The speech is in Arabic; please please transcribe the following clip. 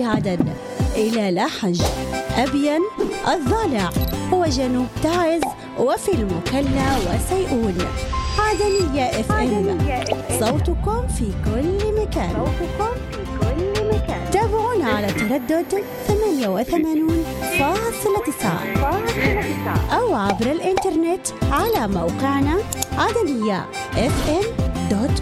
عدن إلى لاحج، أبين، الضالع وجنوب تعز وفي المكلا وسيئون. عدنية FM، صوتكم في كل مكان. تابعونا على تردد 88.9 أو عبر الإنترنت على موقعنا عدنية FM.com.